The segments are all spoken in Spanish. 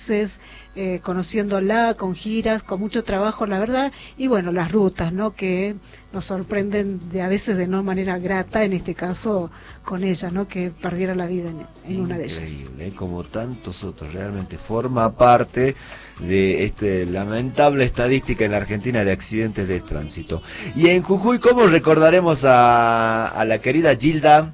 conociéndola, con giras, con mucho trabajo, la verdad, y bueno, las rutas, ¿no? Que nos sorprenden a veces de no manera grata, en este caso con ella, ¿no? Que perdiera la vida en una de ellas. Increíble, como tantos otros, realmente forma parte de lamentable estadística en la Argentina de accidentes de tránsito. Y en Jujuy, ¿cómo recordaremos a la querida Gilda?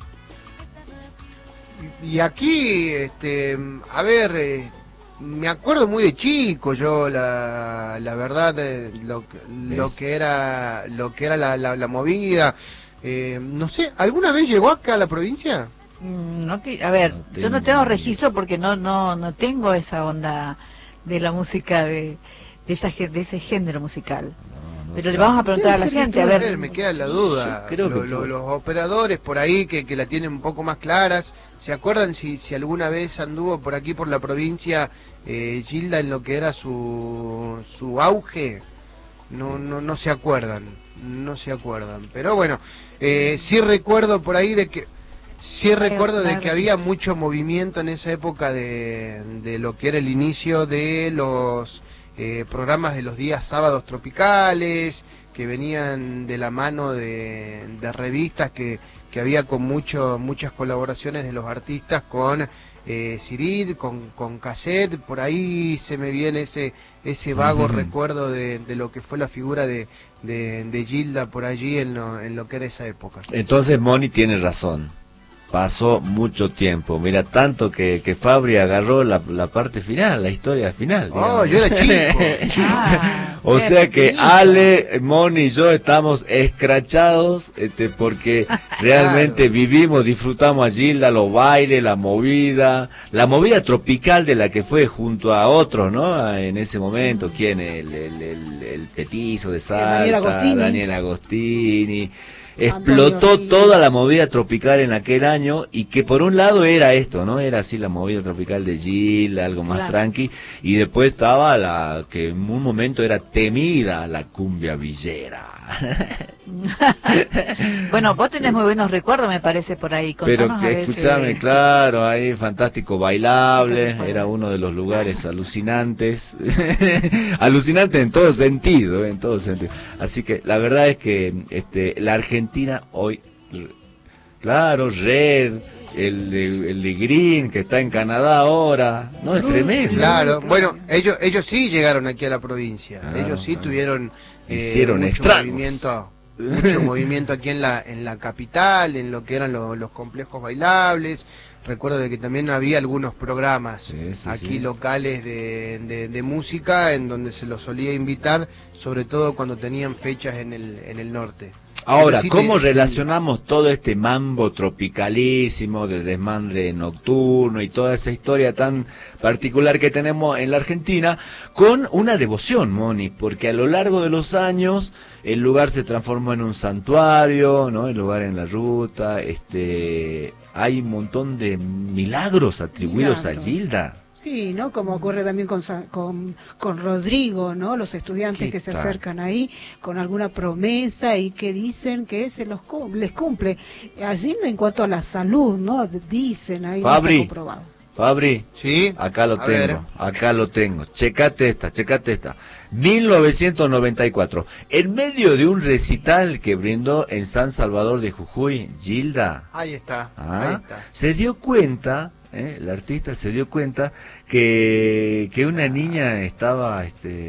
Y aquí, a ver, me acuerdo muy de chico yo, la verdad, lo que era la movida. No sé, ¿alguna vez llegó acá a la provincia? No, a ver, yo no tengo registro porque no tengo esa onda de la música de ese género musical. Pero le vamos a preguntar a la gente, a ver. Me queda la duda. Creo que los operadores por ahí que la tienen un poco más claras, ¿se acuerdan si alguna vez anduvo por aquí por la provincia Gilda en lo que era su auge? No se acuerdan, pero bueno, sí recuerdo por ahí de que había mucho movimiento en esa época de lo que era el inicio de los programas de los días sábados tropicales, que venían de la mano de revistas que había con muchas colaboraciones de los artistas con CD, con cassette. Por ahí se me viene ese vago recuerdo de lo que fue la figura de Gilda por allí en lo que era esa época. Entonces Moni tiene razón. Pasó mucho tiempo, mira, tanto que Fabri agarró la parte final, la historia final. Oh, yo era chico. O sea que Ale, Moni y yo estamos escrachados porque realmente vivimos, disfrutamos a Gilda, los bailes, la movida tropical de la que fue junto a otros, ¿no? En ese momento, ¿quién? El petizo de Salta, Daniel Agostini. Explotó toda la movida tropical en aquel año, y que por un lado era esto, ¿no? Era así la movida tropical de Gilda, algo más tranqui, y después estaba la que en un momento era temida, la cumbia villera. Bueno, vos tenés muy buenos recuerdos, me parece, por ahí. Contanos. Pero que escuchame, claro, ahí fantástico bailable, era uno de los lugares alucinantes, alucinante en todo sentido, Así que la verdad es que la Argentina hoy, claro, Red, el Green que está en Canadá ahora, no, es tremendo. Claro, bueno, ellos sí llegaron aquí a la provincia, ellos sí tuvieron hicieron mucho movimiento aquí en la capital, en lo que eran los complejos bailables. Recuerdo de que también había algunos programas locales de música en donde se los solía invitar, sobre todo cuando tenían fechas en el norte. Ahora, ¿cómo relacionamos todo este mambo tropicalísimo de desmandre nocturno y toda esa historia tan particular que tenemos en la Argentina con una devoción, Moni? Porque a lo largo de los años el lugar se transformó en un santuario, ¿no? El lugar en la ruta, hay un montón de milagros atribuidos a Gilda. Sí, ¿no? Como ocurre también con Rodrigo, ¿no? Los estudiantes que se acercan ahí con alguna promesa y que dicen que les cumple. Allí en cuanto a la salud, ¿no? Dicen ahí, Fabri, no está comprobado. Fabri, sí, acá lo tengo. Checate esta. 1994. En medio de un recital que brindó en San Salvador de Jujuy, Gilda. Ahí está. Se dio cuenta. El artista se dio cuenta que una niña estaba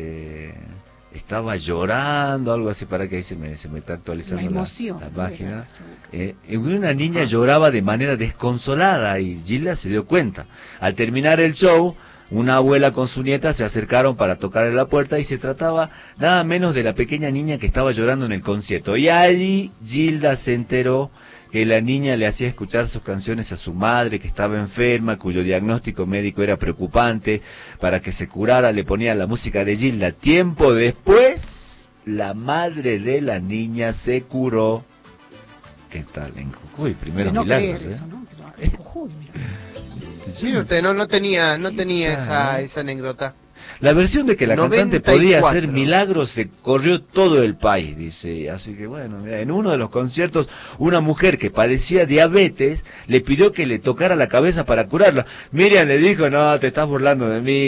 llorando, algo así, para que ahí se me está actualizando la página. Una niña lloraba de manera desconsolada y Gilda se dio cuenta. Al terminar el show, una abuela con su nieta se acercaron para tocarle la puerta y se trataba nada menos de la pequeña niña que estaba llorando en el concierto. Y allí Gilda se enteró que la niña le hacía escuchar sus canciones a su madre, que estaba enferma, cuyo diagnóstico médico era preocupante. Para que se curara le ponía la música de Gilda. Tiempo después, la madre de la niña se curó. ¿Qué tal? En Jujuy, primeros milagros, eso, ¿no? Pero en Jujuy, mira. Sí, usted no tenía esa anécdota. La versión de que la cantante podía hacer milagros se corrió todo el país, dice. Así que bueno, mira, en uno de los conciertos, una mujer que padecía diabetes le pidió que le tocara la cabeza para curarla. Miriam le dijo, no, te estás burlando de mí.